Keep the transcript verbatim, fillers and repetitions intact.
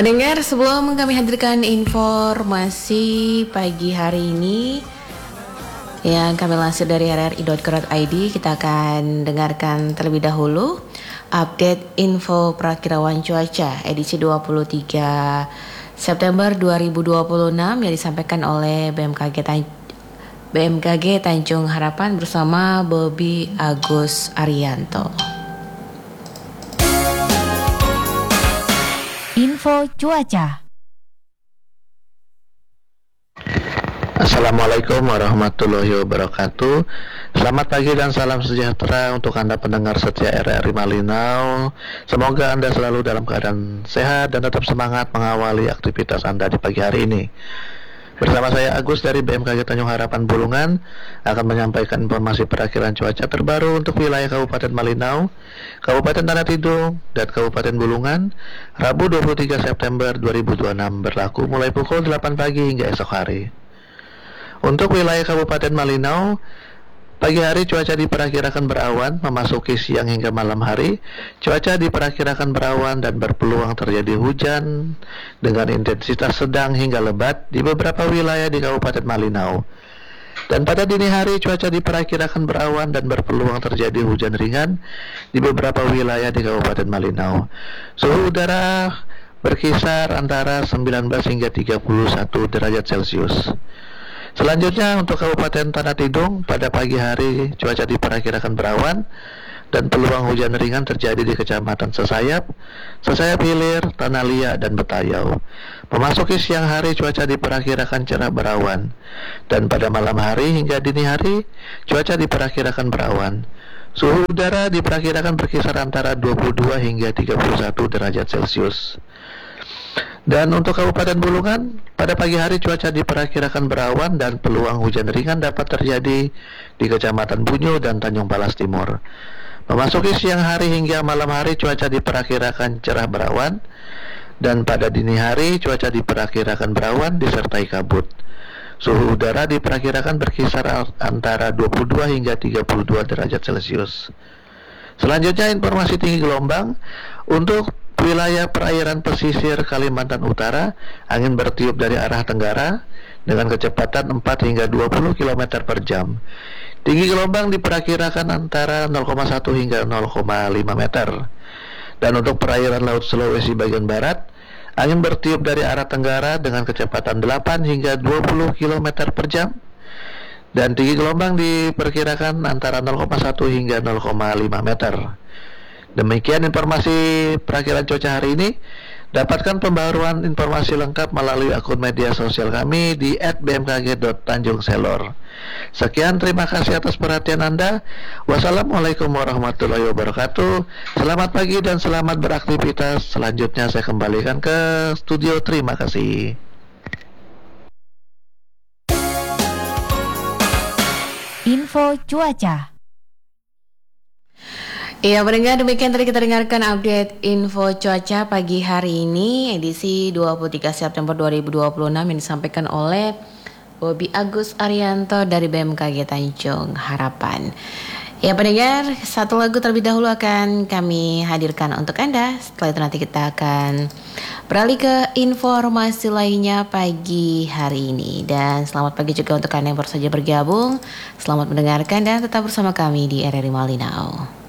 Pendengar, sebelum kami hadirkan informasi pagi hari ini yang kami lansir dari r r i dot co dot i d, kita akan dengarkan terlebih dahulu update info perakiraan cuaca edisi dua puluh tiga September dua ribu dua puluh enam yang disampaikan oleh B M K G Tan- B M K G Tanjung Harapan bersama Bobi Agus Arianto. Info cuaca. Assalamualaikum warahmatullahi wabarakatuh. Selamat pagi dan salam sejahtera untuk Anda pendengar setia R R I Malinau. Semoga Anda selalu dalam keadaan sehat dan tetap semangat mengawali aktivitas Anda di pagi hari ini. Bersama saya Agus dari B M K G Tanjung Harapan Bulungan akan menyampaikan informasi perakiraan cuaca terbaru untuk wilayah Kabupaten Malinau, Kabupaten Tanah Tidung, dan Kabupaten Bulungan, Rabu dua puluh tiga September dua ribu dua puluh enam berlaku mulai pukul delapan pagi hingga esok hari. Untuk wilayah Kabupaten Malinau, pagi hari cuaca diperkirakan berawan, memasuki siang hingga malam hari, cuaca diperkirakan berawan dan berpeluang terjadi hujan dengan intensitas sedang hingga lebat di beberapa wilayah di Kabupaten Malinau. Dan pada dini hari cuaca diperkirakan berawan dan berpeluang terjadi hujan ringan di beberapa wilayah di Kabupaten Malinau. Suhu udara berkisar antara sembilan belas hingga tiga puluh satu derajat Celcius. Selanjutnya untuk Kabupaten Tanah Tidung, pada pagi hari cuaca diperkirakan berawan dan peluang hujan ringan terjadi di Kecamatan Sesayap, Sesayap Hilir, Tanah Lia, dan Betayau. Memasuki siang hari cuaca diperkirakan cerah berawan dan pada malam hari hingga dini hari cuaca diperkirakan berawan. Suhu udara diperkirakan berkisar antara dua puluh dua hingga tiga puluh satu derajat Celcius. Dan untuk Kabupaten Bulungan, pada pagi hari cuaca diperkirakan berawan dan peluang hujan ringan dapat terjadi di Kecamatan Bunyu dan Tanjung Palas Timur. Memasuki siang hari hingga malam hari cuaca diperkirakan cerah berawan dan pada dini hari cuaca diperkirakan berawan disertai kabut. Suhu udara diperkirakan berkisar antara dua puluh dua hingga tiga puluh dua derajat Celcius. Selanjutnya informasi tinggi gelombang. Untuk wilayah perairan pesisir Kalimantan Utara, angin bertiup dari arah tenggara dengan kecepatan empat hingga dua puluh kilometer per jam. Tinggi gelombang diperkirakan antara nol koma satu hingga nol koma lima meter. Dan untuk perairan Laut Sulawesi bagian barat, angin bertiup dari arah tenggara dengan kecepatan delapan hingga dua puluh kilometer per jam. Dan tinggi gelombang diperkirakan antara nol koma satu hingga nol koma lima meter. Demikian informasi perakiraan cuaca hari ini. Dapatkan pembaruan informasi lengkap melalui akun media sosial kami di et b m k g dot tanjung selor. Sekian, terima kasih atas perhatian Anda. Wassalamualaikum warahmatullahi wabarakatuh. Selamat pagi dan selamat beraktivitas. Selanjutnya saya kembalikan ke studio. Terima kasih. Info cuaca. Iya, pendengar, demikian tadi kita dengarkan update info cuaca pagi hari ini edisi dua puluh tiga September dua ribu dua puluh enam yang disampaikan oleh Bobi Agus Arianto dari B M K G Tanjung Harapan. Ya pendengar, satu lagu terlebih dahulu akan kami hadirkan untuk Anda. Setelah itu nanti kita akan beralih ke informasi lainnya pagi hari ini. Dan selamat pagi juga untuk Anda yang baru saja bergabung. Selamat mendengarkan dan tetap bersama kami di R R I Malinau.